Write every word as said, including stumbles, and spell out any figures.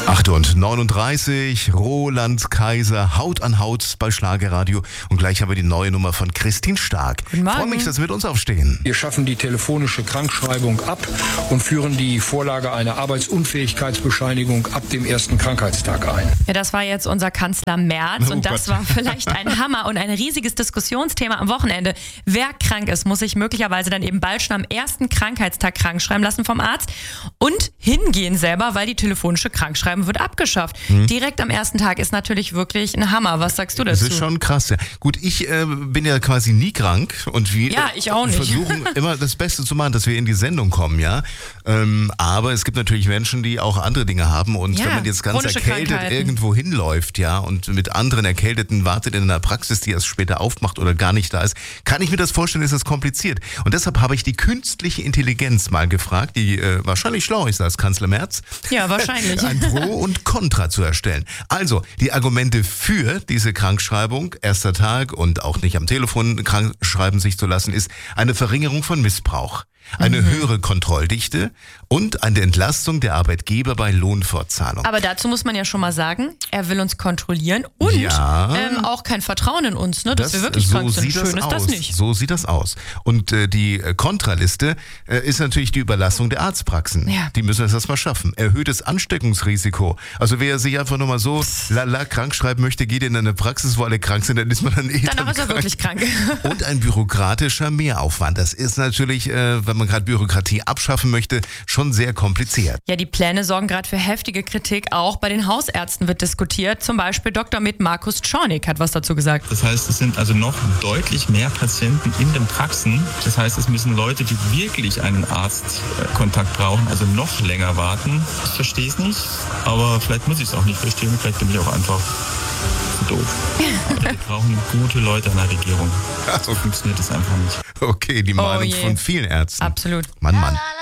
acht und neununddreißig, Roland Kaiser, Haut an Haut bei Schlagerradio. Und gleich haben wir die neue Nummer von Christine Stark. Guten Morgen. Ich freue mich, dass wir mit uns aufstehen. Wir schaffen die telefonische Krankschreibung ab und führen die Vorlage einer Arbeitsunfähigkeitsbescheinigung ab dem ersten Krankheitstag ein. Ja, das war jetzt unser Kanzler Merz Oh und das Gott. war vielleicht ein Hammer und ein riesiges Diskussionsthema am Wochenende. Wer krank ist, muss sich möglicherweise dann eben bald schon am ersten Krankheitstag krank schreiben lassen vom Arzt und hingehen selber, weil die telefonische Krankschreibung wird abgeschafft. Hm. Direkt am ersten Tag ist natürlich wirklich ein Hammer. Was sagst du dazu? Das ist schon krass, ja. Gut, ich äh, bin ja quasi nie krank und wir Ja, ich auch nicht. versuchen immer das Beste zu machen, dass wir in die Sendung kommen, ja. Ähm, aber es gibt natürlich Menschen, die auch andere Dinge haben und Ja, wenn man jetzt ganz chronische erkältet Krankheiten. irgendwo hinläuft, ja, und mit anderen Erkälteten wartet in einer Praxis, die erst später aufmacht oder gar nicht da ist, kann ich mir das vorstellen, ist das kompliziert. Und deshalb habe ich die künstliche Intelligenz mal gefragt, die äh, wahrscheinlich schlauer ist als Kanzler Merz. Ja, wahrscheinlich. Ein Pro und Contra zu erstellen. Also, die Argumente für diese Krankschreibung, erster Tag und auch nicht am Telefon krank schreiben sich zu lassen, ist eine Verringerung von Missbrauch, eine Mhm. höhere Kontrolldichte und eine Entlastung der Arbeitgeber bei Lohnfortzahlung. Aber dazu muss man ja schon mal sagen, er will uns kontrollieren und Ja. ähm, auch kein Vertrauen in uns, ne, dass wir wirklich so krank sind. sieht Schön das ist aus. das nicht. So sieht das aus. Und äh, die äh, Kontraliste äh, ist natürlich die Überlassung der Arztpraxen. Ja. Die müssen es erstmal schaffen. Erhöhtes Ansteckungsrisiko. Also wer sich einfach nur mal so lala krank schreiben möchte, geht in eine Praxis, wo alle krank sind, dann ist man dann eh Danach dann ist er krank. wirklich krank. Und ein bürokratischer Mehraufwand. Das ist natürlich, äh, wenn man gerade Bürokratie abschaffen möchte, schon sehr kompliziert. Ja, die Pläne sorgen gerade für heftige Kritik. Auch bei den Hausärzten wird diskutiert. Zum Beispiel Doktor Med Markus Czornik hat was dazu gesagt. Das heißt, es sind also noch deutlich mehr Patienten in den Praxen. Das heißt, es müssen Leute, die wirklich einen Arztkontakt brauchen, also noch länger warten. Ich verstehe es nicht, aber vielleicht muss ich es auch nicht verstehen. Vielleicht bin ich auch einfach zu doof. Aber wir brauchen gute Leute in der Regierung. So funktioniert es einfach nicht. Okay, die Meinung je. von vielen Ärzten. Absolut. Mann, Mann.